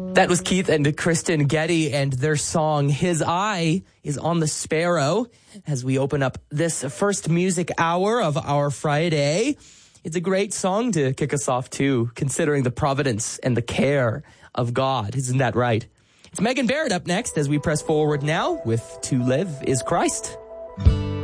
That was Keith and Kristen Getty and their song, His Eye is on the Sparrow, as we open up this first music hour of our Friday. It's a great song to kick us off too, considering the providence and the care of God. Isn't that right? It's Megan Barrett up next as we press forward now with To Live is Christ.